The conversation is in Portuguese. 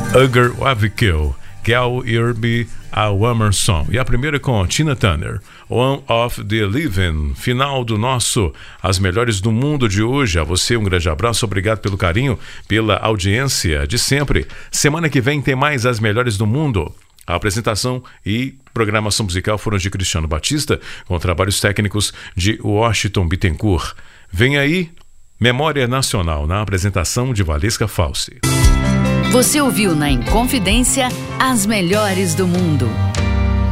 Uger Wavikill, Gal Irby, a Warmer Song. E a primeira com Tina Turner, One of the Living. Final do nosso As Melhores do Mundo de hoje. A você um grande abraço, obrigado pelo carinho, pela audiência de sempre. Semana que vem tem mais As Melhores do Mundo. A apresentação e programação musical foram de Cristiano Batista, com trabalhos técnicos de Washington Bittencourt. Vem aí Memória Nacional, na apresentação de Valesca Falsi. Você ouviu na Inconfidência As Melhores do Mundo.